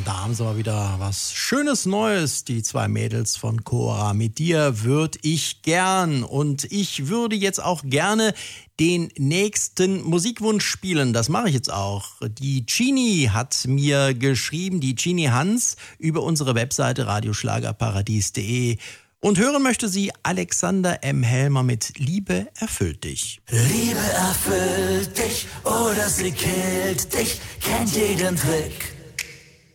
Da haben sie mal wieder was Schönes Neues, die zwei Mädels von Cora. Mit dir würd ich gern. Und ich würde jetzt auch gerne den nächsten Musikwunsch spielen. Das mache ich jetzt auch. Die Genie hat mir geschrieben, die Genie Hans, über unsere Webseite radioschlagerparadies.de. Und hören möchte sie Alexander M. Helmer mit Liebe erfüllt dich. Liebe erfüllt dich oder sie killt dich, kennt jeden Trick.